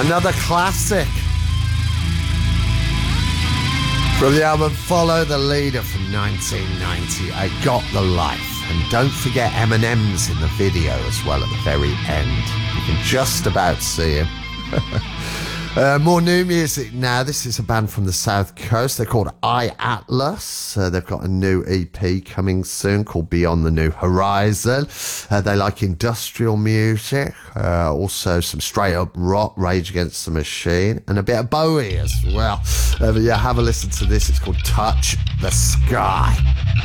Another classic from the album Follow the Leader from 1990, I Got the Life. And don't forget Eminem's in the video as well at the very end. You can just about see him. More new music now. This is a band from the South Coast. They're called I Atlas. They've got a new EP coming soon called Beyond the New Horizon. They like industrial music, also some straight up rock, Rage Against the Machine, and a bit of Bowie as well. But yeah, have a listen to this. It's called Touch the Sky.